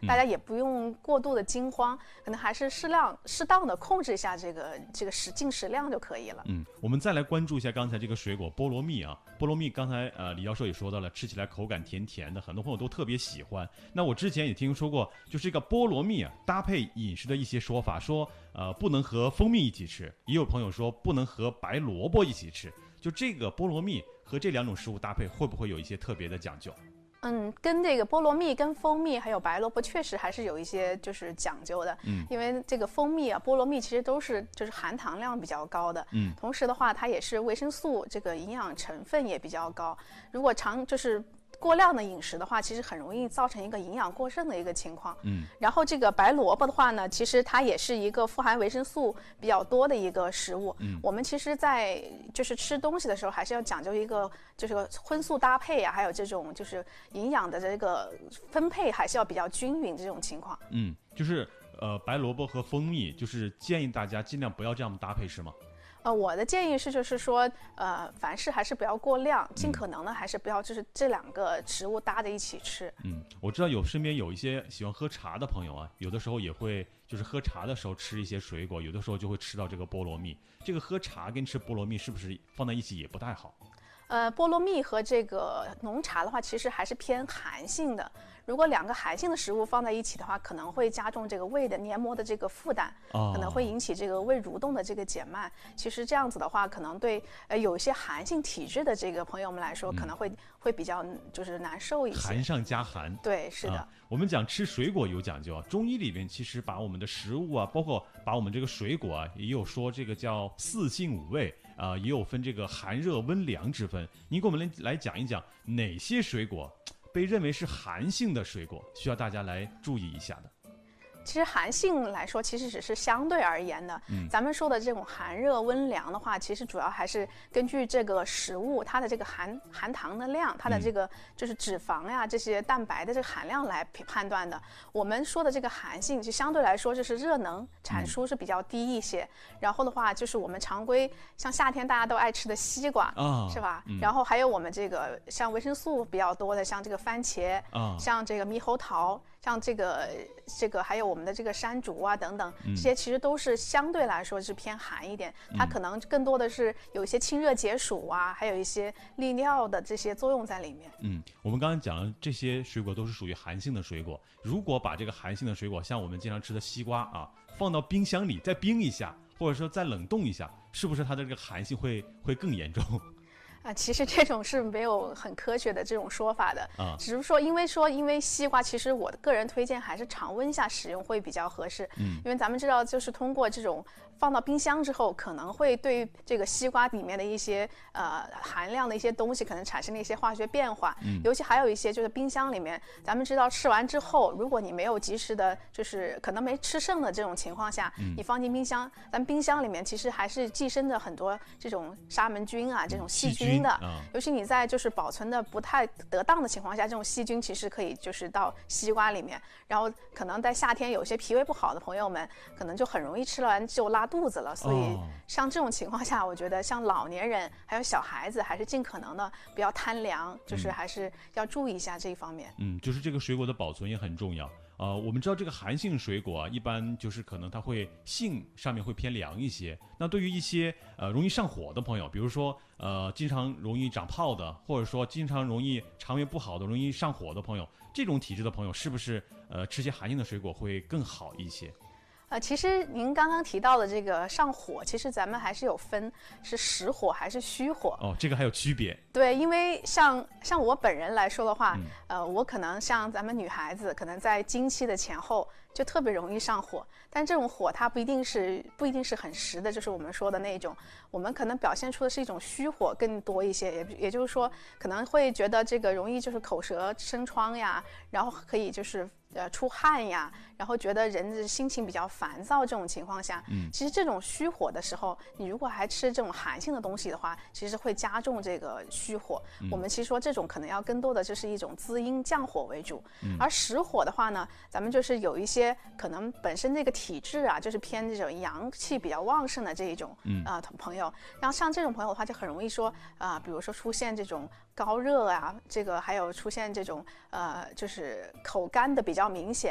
大家也不用过度的惊慌，可能还是适当的控制一下这个进食量就可以了。 我们再来关注一下刚才这个水果菠萝蜜啊，菠萝蜜刚才李教授也说到了，吃起来口感甜甜的，很多朋友都特别喜欢。那我之前也听说过，就是这个菠萝蜜啊搭配饮食的一些说法，说不能和蜂蜜一起吃，也有朋友说不能和白萝卜一起吃。就这个菠萝蜜和这两种食物搭配，会不会有一些特别的讲究？ 跟这个菠萝蜜、跟蜂蜜还有白萝卜确实还是有一些就是讲究的。因为这个蜂蜜啊、菠萝蜜其实都是就是含糖量比较高的。同时的话，它也是维生素这个营养成分也比较高。如果就是过量的饮食的话，其实很容易造成一个营养过剩的一个情况。然后这个白萝卜的话呢，其实它也是一个富含维生素比较多的一个食物。我们其实在就是吃东西的时候，还是要讲究一个就是荤素搭配啊，还有这种就是营养的这个分配还是要比较均匀这种情况。 就是白萝卜和蜂蜜，就是建议大家尽量不要这样搭配，是吗？ 我的建议是，就是说，凡事还是不要过量，尽可能的还是不要就是这两个食物搭着一起吃。 我知道身边有一些喜欢喝茶的朋友啊，有的时候也会就是喝茶的时候吃一些水果，有的时候就会吃到这个菠萝蜜。这个喝茶跟吃菠萝蜜是不是放在一起也不太好？ 菠萝蜜和这个浓茶的话，其实还是偏寒性的。如果两个寒性的食物放在一起的话，可能会加重这个胃的黏膜的这个负担，可能会引起这个胃蠕动的这个减慢。其实这样子的话，可能对有一些寒性体质的这个朋友们来说，可能会比较就是难受一些。 寒上加寒。 对，是的。 我们讲吃水果有讲究啊，中医里面其实把我们的食物啊，包括把我们这个水果啊，也有说这个叫四性五味也有分这个寒热温凉之分。您给我们来讲一讲哪些水果被认为是寒性的水果，需要大家来注意一下的。 其实寒性来说，其实只是相对而言的。咱们说的这种寒热温凉的话，其实主要还是根据这个食物它的这个含糖的量，它的这个就是脂肪呀这些蛋白的这个含量来判断的。我们说的这个寒性，就相对来说就是热能产出是比较低一些。然后的话，就是我们常规像夏天大家都爱吃的西瓜，是吧？然后还有我们这个像维生素比较多的，像这个番茄，像这个猕猴桃，像这个还有我们的这个山竹啊等等，这些其实都是相对来说是偏寒一点，它可能更多的是有一些清热解暑啊，还有一些利尿的这些作用在里面。 我们刚刚讲了这些水果都是属于寒性的水果，如果把这个寒性的水果，像我们经常吃的西瓜啊，放到冰箱里再冰一下，或者说再冷冻一下，是不是它的这个寒性会更严重？ 其实这种是没有很科学的这种说法的，只是说因为西瓜，其实我的个人推荐还是常温下使用会比较合适。因为咱们知道，就是通过这种放到冰箱之后，可能会对这个西瓜里面的一些含量的一些东西可能产生了一些化学变化。尤其还有一些就是冰箱里面，咱们知道吃完之后，如果你没有及时的，就是可能没吃剩的这种情况下，你放进冰箱，咱冰箱里面其实还是寄生着很多这种沙门菌啊这种细菌的，尤其你在就是保存的不太得当的情况下，这种细菌其实可以就是到西瓜里面，然后可能在夏天有些脾胃不好的朋友们，可能就很容易吃完就拉肚子了。所以像这种情况下，我觉得像老年人还有小孩子，还是尽可能的不要贪凉，就是还是要注意一下这一方面。 就是这个水果的保存也很重要。我们知道这个寒性水果啊，一般就是可能它会性上面会偏凉一些。那对于一些容易上火的朋友，比如说经常容易长泡的，或者说经常容易肠胃不好的、容易上火的朋友，这种体质的朋友，是不是吃些寒性的水果会更好一些？ 其实您刚刚提到的这个上火，其实咱们还是有分是实火还是虚火。 这个还有区别。 对，因为像我本人来说的话，我可能像咱们女孩子，可能在经期的前后就特别容易上火，但这种火它不一定是很实的，就是我们说的那种，我们可能表现出的是一种虚火更多一些，也就是说可能会觉得这个容易就是口舌生疮呀，然后可以就是出汗呀，然后觉得人的心情比较烦躁，这种情况下，其实这种虚火的时候，你如果还吃这种寒性的东西的话，其实会加重这个虚火。我们其实说这种可能要更多的就是一种滋阴降火为主，而实火的话呢，咱们就是有一些可能本身这个体质啊，就是偏这种阳气比较旺盛的这一种朋友，然后像这种朋友的话，就很容易说比如说出现这种高热啊，这个还有出现这种就是口干的比较明显，